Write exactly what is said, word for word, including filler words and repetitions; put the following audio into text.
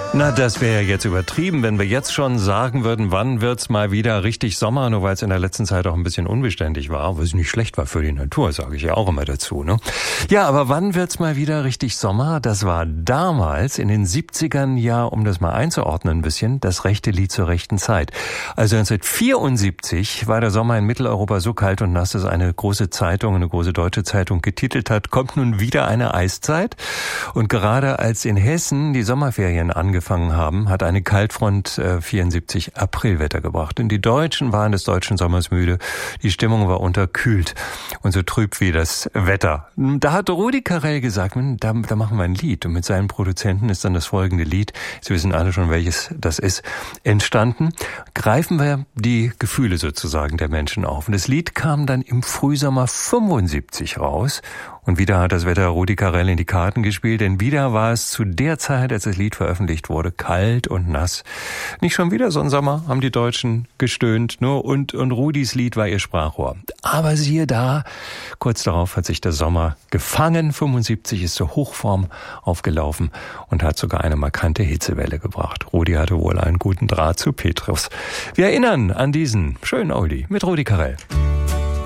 Na, das wäre jetzt übertrieben, wenn wir jetzt schon sagen würden, wann wird's mal wieder richtig Sommer, nur weil es in der letzten Zeit auch ein bisschen unbeständig war, was nicht schlecht war für die Natur, sage ich ja auch immer dazu, ne? Ja, aber wann wird's mal wieder richtig Sommer? Das war damals in den siebzigern, ja, um das mal einzuordnen ein bisschen, das rechte Lied zur rechten Zeit. Also neunzehnhundertvierundsiebzig war der Sommer in Mitteleuropa so kalt und nass, dass eine große Zeitung, eine große deutsche Zeitung getitelt hat, kommt nun wieder eine Eiszeit. Und gerade als in Hessen die Sommerferien angefangen haben, hat eine Kaltfront äh, vierundsiebzig Aprilwetter gebracht. Und die Deutschen waren des deutschen Sommers müde. Die Stimmung war unterkühlt und so trüb wie das Wetter. Da hat Rudi Carrell gesagt, da, da machen wir ein Lied. Und mit seinen Produzenten ist dann das folgende Lied, Sie wissen alle schon, welches das ist, entstanden. Greifen wir die Gefühle sozusagen der Menschen auf. Und das Lied kam dann im Frühsommer fünfundsiebzig raus. Und wieder hat das Wetter Rudi Carrell in die Karten gespielt, denn wieder war es zu der Zeit, als das Lied veröffentlicht wurde, kalt und nass. Nicht schon wieder so ein Sommer, haben die Deutschen gestöhnt, nur und, und Rudis Lied war ihr Sprachrohr. Aber siehe da, kurz darauf hat sich der Sommer gefangen, fünfundsiebzig ist zur Hochform aufgelaufen und hat sogar eine markante Hitzewelle gebracht. Rudi hatte wohl einen guten Draht zu Petrus. Wir erinnern an diesen schönen Oldie mit Rudi Carrell.